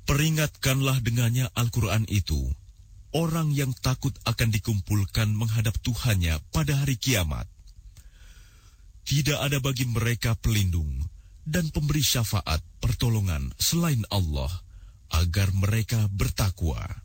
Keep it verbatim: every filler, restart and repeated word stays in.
Peringatkanlah dengannya Al-Quran itu orang yang takut akan dikumpulkan menghadap Tuhannya pada hari kiamat. Tidak ada bagi mereka pelindung dan pemberi syafaat pertolongan selain Allah agar mereka bertakwa.